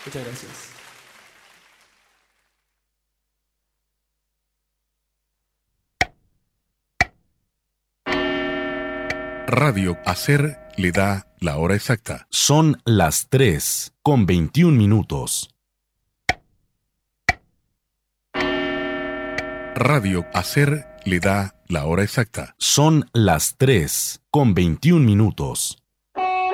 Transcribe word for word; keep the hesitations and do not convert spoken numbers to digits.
Muchas gracias. Radio Hacer le da la hora exacta. Son las tres con veintiún minutos. Radio Hacer le da la hora exacta. Son las tres con veintiún minutos.